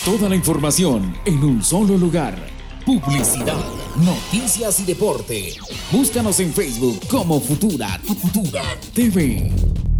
Toda la información en un solo lugar. Publicidad, noticias y deporte. Búscanos en Facebook como Futura, tu Futura TV.